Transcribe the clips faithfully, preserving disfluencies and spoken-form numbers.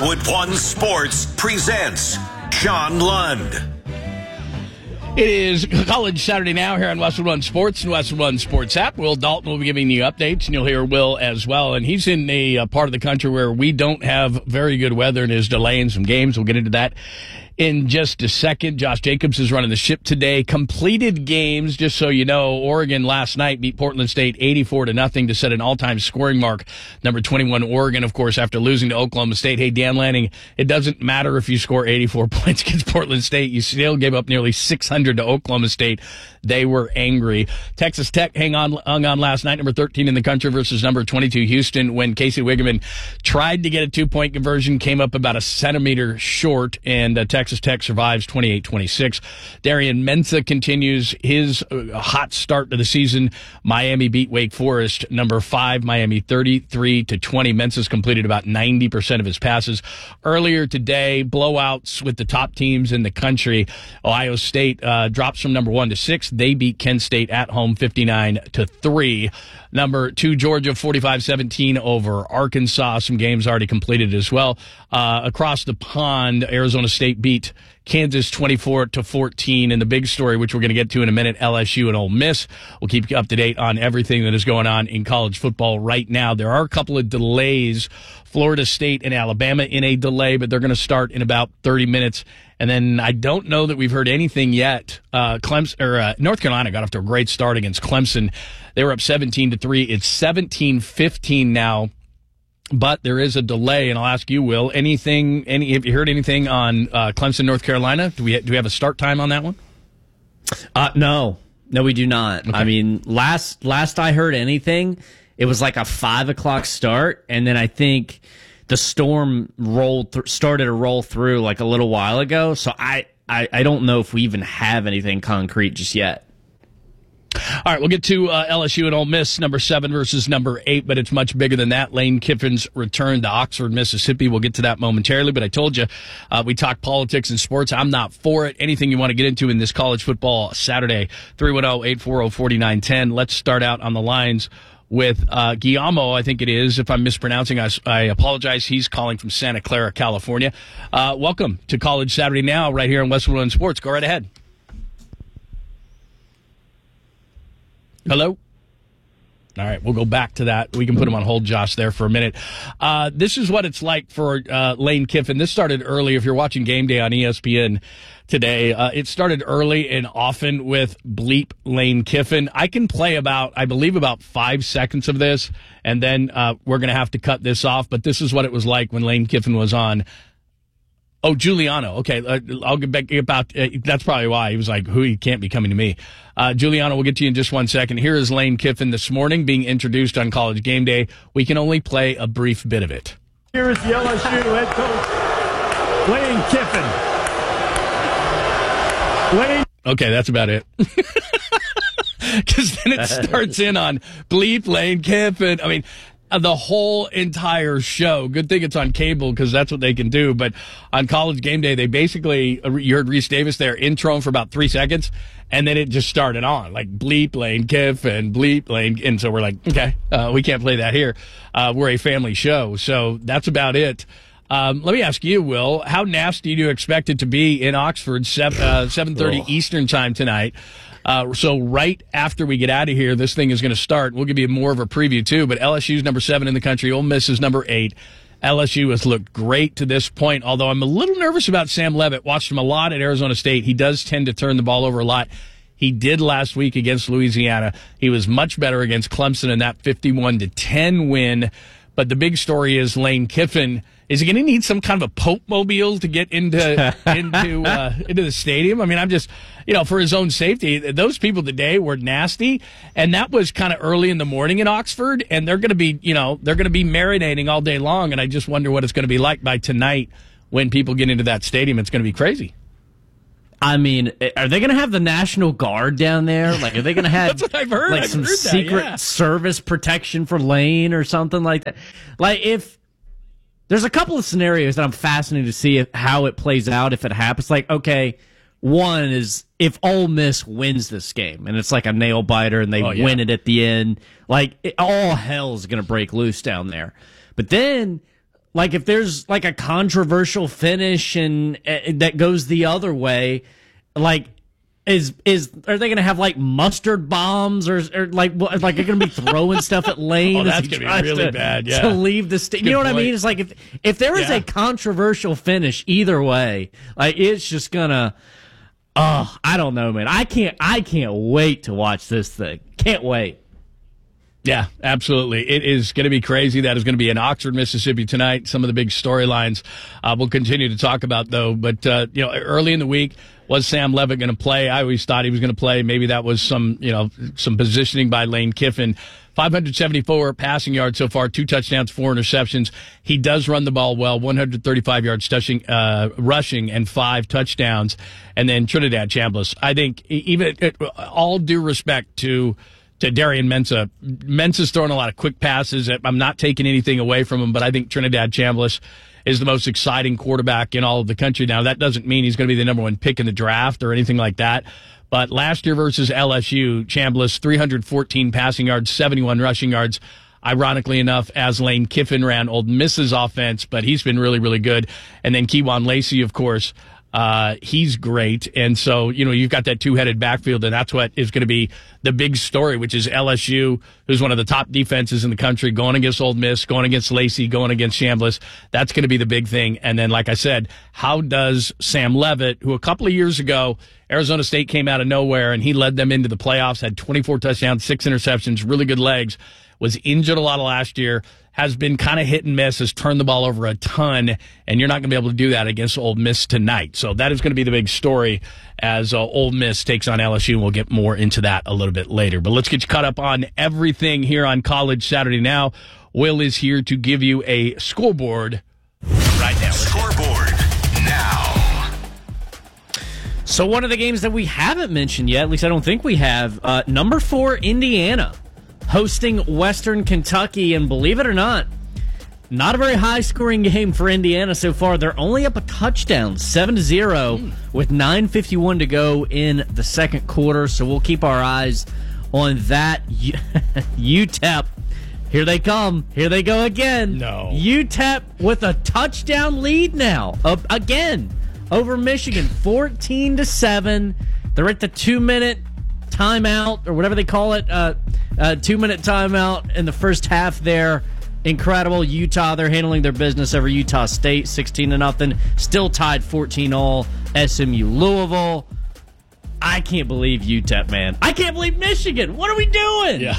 Westwood One Sports presents John Lund. It is College Saturday now here on Westwood One Sports and Westwood One Sports app. Will Dalton will be giving you updates, and you'll hear Will as well. And he's in a, a part of the country where we don't have very good weather and is delaying some games. We'll get into that in just a second. Josh Jacobs is running the ship today. Completed games, just so you know, Oregon last night beat Portland State eighty-four to nothing to set an all-time scoring mark. Number twenty-one, Oregon, of course, after losing to Oklahoma State. Hey, Dan Lanning, it doesn't matter if you score eighty-four points against Portland State. You still gave up nearly six hundred to Oklahoma State. They were angry. Texas Tech hang on, hung on last night, number thirteen in the country versus number twenty-two, Houston, when Casey Wigerman tried to get a two-point conversion, came up about a centimeter short, and uh, Texas Tech survives twenty-eight twenty-six. Darian Mensah continues his uh, hot start to the season. Miami beat Wake Forest, number five, Miami thirty-three to twenty. Mensah's completed about ninety percent of his passes. Earlier today, blowouts with the top teams in the country. Ohio State uh, drops from number one to six. They beat Kent State at home fifty-nine to three. Number two, Georgia forty-five seventeen over Arkansas. Some games already completed as well. Uh, across the pond, Arizona State beat Kansas twenty-four to fourteen. And the big story, which we're going to get to in a minute, L S U and Ole Miss. We'll keep you up to date on everything that is going on in college football right now. There are a couple of delays. Florida State and Alabama in a delay, but they're going to start in about thirty minutes. And then I don't know that we've heard anything yet. Uh, Clemson or uh, North Carolina got off to a great start against Clemson. They were up seventeen to three. It's seventeen fifteen now, but there is a delay. And I'll ask you, Will, anything? Any? Have you heard anything on uh, Clemson, North Carolina? Do we do we have a start time on that one? Uh, no, no, we do not. Okay. I mean, last last I heard anything, it was like a five o'clock start, and then I think the storm rolled th- started to roll through like a little while ago. So I, I, I don't know if we even have anything concrete just yet. All right, we'll get to uh, L S U and Ole Miss, number seven versus number eight, but it's much bigger than that. Lane Kiffin's return to Oxford, Mississippi. We'll get to that momentarily, but I told you uh, we talk politics and sports. I'm not for it. Anything you want to get into in this college football Saturday, three one zero, eight four zero, four nine one zero. Let's start out on the lines with uh, Guillermo, I think it is. If I'm mispronouncing, I, I apologize. He's calling from Santa Clara, California. Uh, welcome to College Saturday Now right here on Westwood One Sports. Go right ahead. Hello? All right, we'll go back to that. We can put him on hold, Josh, there for a minute. Uh, this is what it's like for uh, Lane Kiffin. This started early. If you're watching Game Day on E S P N today, uh, it started early and often with bleep Lane Kiffin. I can play about, I believe, about five seconds of this, and then uh, we're going to have to cut this off. But this is what it was like when Lane Kiffin was on. Oh, Giuliano. Okay, uh, I'll get back about. Uh, that's probably why he was like, "Who? He can't be coming to me." Uh, Giuliano, we'll get to you in just one second. Here is Lane Kiffin this morning being introduced on College Game Day. We can only play a brief bit of it. Here is the L S U head coach, Lane Kiffin. Lane. Okay, that's about it. Because then it starts in on bleep Lane Kiffin. I mean, the whole entire show. Good thing it's on cable because that's what they can do. But on College Game Day, they basically, you heard Reese Davis there, intro him for about three seconds, and then it just started on, like bleep Lane Kiffin, bleep Lane. And so we're like, okay, uh, we can't play that here. Uh, we're a family show. So that's about it. Um, let me ask you, Will, how nasty do you expect it to be in Oxford, seven thirty uh, Eastern time tonight? Uh, so right after we get out of here, this thing is going to start. We'll give you more of a preview, too. But L S U's number seven in the country. Ole Miss is number eight. L S U has looked great to this point, although I'm a little nervous about Sam Leavitt. Watched him a lot at Arizona State. He does tend to turn the ball over a lot. He did last week against Louisiana. He was much better against Clemson in that fifty-one to ten win. But the big story is Lane Kiffin. Is he going to need some kind of a Pope mobile to get into into uh, into the stadium? I mean, I'm just, you know, for his own safety. Those people today were nasty, and that was kind of early in the morning in Oxford, and they're going to be, you know, they're going to be marinating all day long, and I just wonder what it's going to be like by tonight when people get into that stadium. It's going to be crazy. I mean, are they going to have the National Guard down there? Like, are they going to have That's what I've heard. like I've some heard that, secret yeah. service protection for Lane or something like that? Like, if there's a couple of scenarios that I'm fascinated to see if, how it plays out if it happens. Like, okay, one is if Ole Miss wins this game and it's like a nail biter and they oh, yeah. win it at the end, like it, all hell's going to break loose down there. But then Like if there's like a controversial finish and uh, that goes the other way, like is is are they going to have like mustard bombs or, or like what, like they're going to be throwing stuff at Lane? Oh, as that's he going to tries be really to, bad. Yeah, to leave the state. You know what point. I mean? It's like if if there is Yeah. a controversial finish either way, like it's just gonna. Oh, I don't know, man. I can't. I can't wait to watch this thing. Can't wait. Yeah, absolutely. It is going to be crazy. That is going to be in Oxford, Mississippi tonight. Some of the big storylines uh, we'll continue to talk about, though. But, uh, you know, early in the week, was Sam Levitt going to play? I always thought he was going to play. Maybe that was some, you know, some positioning by Lane Kiffin. five hundred seventy-four passing yards so far, two touchdowns, four interceptions. He does run the ball well, one hundred thirty-five yards touching, uh, rushing and five touchdowns. And then Trinidad Chambliss. I think even all due respect to to Darian Mensah. Mensah's throwing a lot of quick passes. I'm not taking anything away from him, but I think Trinidad Chambliss is the most exciting quarterback in all of the country. Now, that doesn't mean he's going to be the number one pick in the draft or anything like that. But last year versus L S U, Chambliss, three hundred fourteen passing yards, seventy-one rushing yards. Ironically enough, as Lane Kiffin ran Ole Miss's offense, but he's been really, really good. And then Keywan Lacey, of course, Uh, he's great. And so, you know, you've got that two-headed backfield, and that's what is going to be the big story, which is L S U, who's one of the top defenses in the country, going against Ole Miss, going against Lacey, going against Chambliss. That's going to be the big thing. And then, like I said, how does Sam Levitt, who a couple of years ago, Arizona State came out of nowhere, and he led them into the playoffs, had twenty-four touchdowns, six interceptions, really good legs, was injured a lot of last year, has been kind of hit and miss, has turned the ball over a ton, and you're not going to be able to do that against Ole Miss tonight. So that is going to be the big story as uh, Ole Miss takes on L S U, and we'll get more into that a little bit later. But let's get you caught up on everything here on College Saturday Now. Will is here to give you a scoreboard right now. Scoreboard now. So one of the games that we haven't mentioned yet, at least I don't think we have, uh, number four, Indiana, hosting Western Kentucky, and believe it or not, not a very high-scoring game for Indiana so far. They're only up a touchdown, seven to zero, mm. with nine fifty-one to go in the second quarter, so we'll keep our eyes on that. U T E P, here they come. Here they go again. No. U T E P with a touchdown lead now, uh, again, over Michigan, fourteen to seven. They're at the two-minute timeout, or whatever they call it, uh, uh, two-minute timeout in the first half there. Incredible. Utah, they're handling their business over Utah State, sixteen to nothing. Still tied fourteen all. S M U Louisville. I can't believe U T E P, man. I can't believe Michigan. What are we doing? Yeah.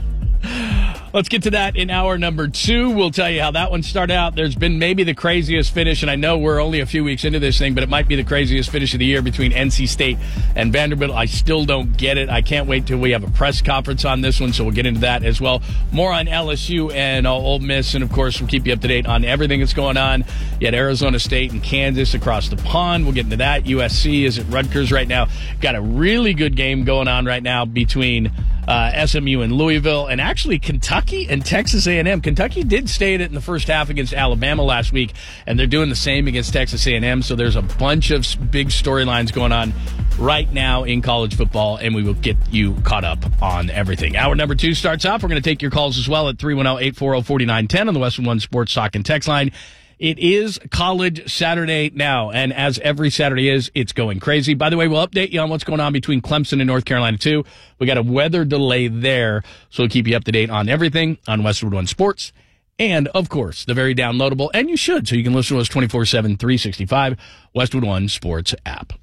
Let's get to that in hour number two. We'll tell you how that one started out. There's been maybe the craziest finish, and I know we're only a few weeks into this thing, but it might be the craziest finish of the year between N C State and Vanderbilt. I still don't get it. I can't wait till we have a press conference on this one, so we'll get into that as well. More on L S U and uh, Ole Miss, and of course, we'll keep you up to date on everything that's going on. You had Arizona State and Kansas across the pond. We'll get into that. U S C is at Rutgers right now. Got a really good game going on right now between uh, S M U and Louisville, and actually Kentucky and Texas A and M. Kentucky did stay in it in the first half against Alabama last week, and they're doing the same against Texas A and M. So there's a bunch of big storylines going on right now in college football, and we will get you caught up on everything. Hour number two starts off. We're going to take your calls as well at three one zero, eight four zero, four nine one zero on the Westwood One Sports Talk and Text line. It is College Saturday now, and as every Saturday is, it's going crazy. By the way, we'll update you on what's going on between Clemson and North Carolina, too. We got a weather delay there, so we'll keep you up to date on everything on Westwood One Sports. And, of course, the very downloadable, and you should, so you can listen to us twenty-four seven, three sixty-five, Westwood One Sports app.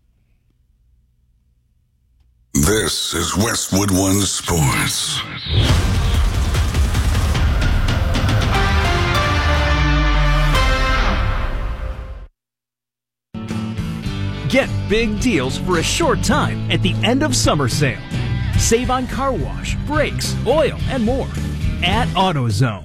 This is Westwood One Sports. Get big deals for a short time at the end of summer sale. Save on car wash, brakes, oil, and more at AutoZone.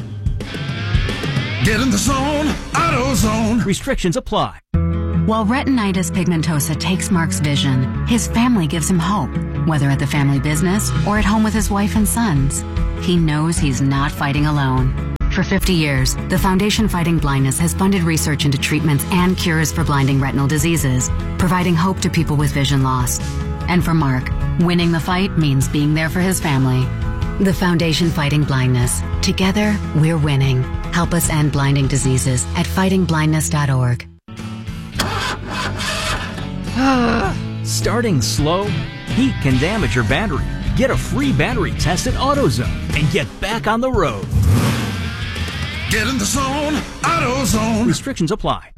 Get in the zone, AutoZone. Restrictions apply. While retinitis pigmentosa takes Mark's vision, his family gives him hope, whether at the family business or at home with his wife and sons. He knows he's not fighting alone. For fifty years, the Foundation Fighting Blindness has funded research into treatments and cures for blinding retinal diseases, providing hope to people with vision loss. And for Mark, winning the fight means being there for his family. The Foundation Fighting Blindness. Together, we're winning. Help us end blinding diseases at fighting blindness dot org. Starting slow? Heat can damage your battery. Get a free battery test at AutoZone and get back on the road. Get in the zone, AutoZone. Restrictions apply.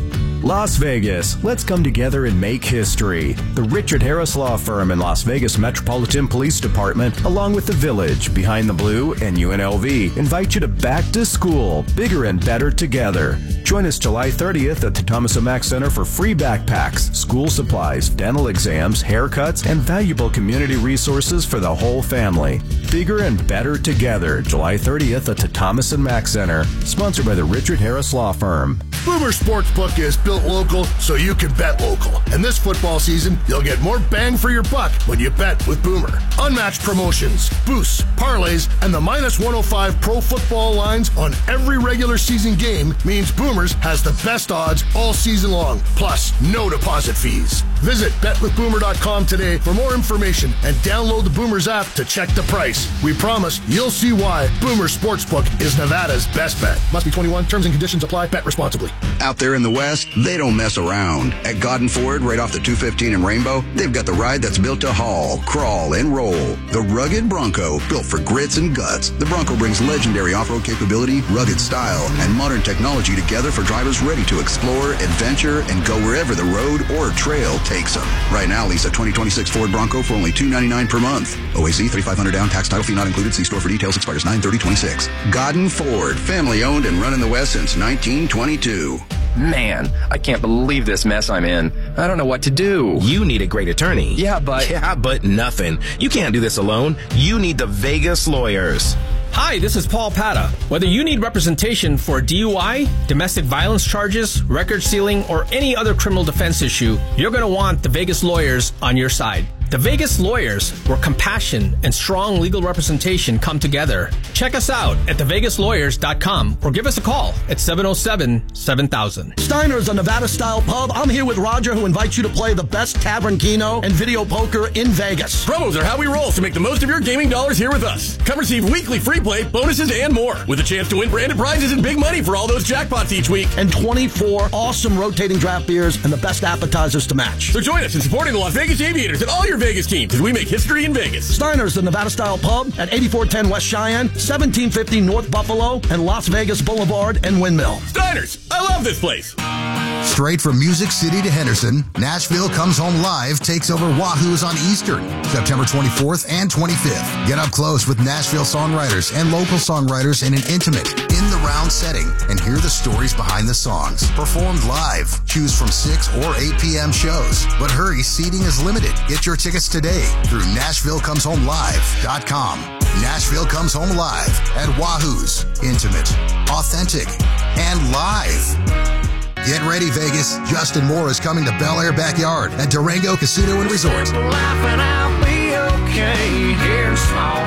Las Vegas, let's come together and make history. The Richard Harris Law Firm and Las Vegas Metropolitan Police Department, along with the Village, Behind the Blue, and U N L V, invite you to Back to School, bigger and better together. Join us July thirtieth at the Thomas and Mack Center for free backpacks, school supplies, dental exams, haircuts, and valuable community resources for the whole family. Bigger and better together, July thirtieth at the Thomas and Mack Center, sponsored by the Richard Harris Law Firm. Boomer Sportsbook is built local so you can bet local. And this football season, you'll get more bang for your buck when you bet with Boomer. Unmatched promotions, boosts, parlays, and the minus one oh five pro football lines on every regular season game means Boomers has the best odds all season long, plus no deposit fees. Visit bet with boomer dot com today for more information and download the Boomers app to check the price. We promise you'll see why Boomer Sportsbook is Nevada's best bet. Must be twenty-one. Terms and conditions apply. Bet responsibly. Out there in the West, they don't mess around. At Godden Ford, right off the two fifteen in Rainbow, they've got the ride that's built to haul, crawl, and roll. The rugged Bronco, built for grits and guts. The Bronco brings legendary off-road capability, rugged style, and modern technology together for drivers ready to explore, adventure, and go wherever the road or trail takes them. Right now, lease a twenty twenty-six Ford Bronco for only two hundred ninety-nine dollars per month. O A C thirty-five hundred dollars down, tax title fee not included. See store for details. Expires nine thirty twenty-six. Godden Ford, family owned and run in the West since nineteen twenty-two. Man, I can't believe this mess I'm in. I don't know what to do. You need a great attorney. Yeah, but... Yeah, but nothing. You can't do this alone. You need the Vegas Lawyers. Hi, this is Paul Pata. Whether you need representation for D U I, domestic violence charges, record sealing, or any other criminal defense issue, you're going to want the Vegas Lawyers on your side. The Vegas Lawyers, where compassion and strong legal representation come together. Check us out at the vegas lawyers dot com or give us a call at seven oh seven, seven thousand. Steiner's, a Nevada-style pub. I'm here with Roger, who invites you to play the best tavern keno and video poker in Vegas. Promos are how we roll, so make the most of your gaming dollars here with us. Come receive weekly free play, bonuses, and more, with a chance to win branded prizes and big money for all those jackpots each week. And twenty-four awesome rotating draft beers and the best appetizers to match. So join us in supporting the Las Vegas Aviators and all your Vegas teams as we make history in Vegas. Steiner's, the Nevada-style pub at eighty-four ten West Cheyenne, seventeen fifty North Buffalo, and Las Vegas Boulevard and Windmill. Steiner's, I love this place. Straight from Music City to Henderson, Nashville Comes Home Live takes over Wahoo's on Eastern, September twenty-fourth and twenty-fifth. Get up close with Nashville songwriters and local songwriters in an intimate, in-the-round setting and hear the stories behind the songs. Performed live. Choose from six or eight p.m. shows. But hurry, seating is limited. Get your tickets today through Nashville Comes Home Live dot com. Nashville Comes Home Live at Wahoo's. Intimate, authentic, and live. Get ready, Vegas. Justin Moore is coming to Bel Air Backyard at Durango Casino and Resort. Laughing, I'll be okay here in small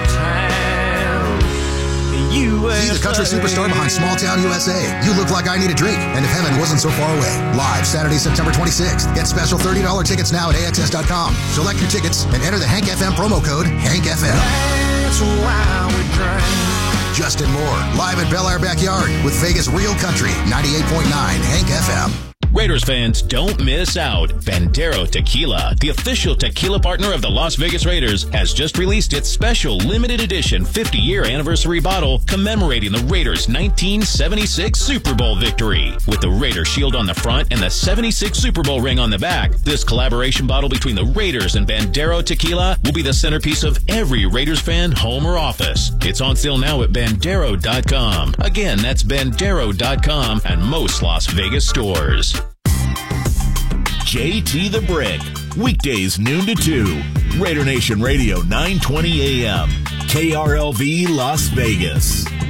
town U S A. See the country superstar behind Small Town U S A. You Look Like I Need a Drink, and If Heaven Wasn't So Far Away. Live Saturday, September twenty-sixth. Get special thirty dollars tickets now at A X S dot com. Select your tickets and enter the Hank F M promo code Hank F M. That's why we drink. Justin Moore, live at Bel Air Backyard with Vegas Real Country, ninety-eight point nine Hank F M. Raiders fans, don't miss out. Bandero Tequila, the official tequila partner of the Las Vegas Raiders, has just released its special limited edition fifty-year anniversary bottle commemorating the Raiders' nineteen seventy-six Super Bowl victory. With the Raider shield on the front and the seventy-six Super Bowl ring on the back, this collaboration bottle between the Raiders and Bandero Tequila will be the centerpiece of every Raiders fan home or office. It's on sale now at bandero dot com. Again, that's bandero dot com and most Las Vegas stores. J T the Brick, weekdays noon to two. Raider Nation Radio, nine twenty a.m. K R L V Las Vegas.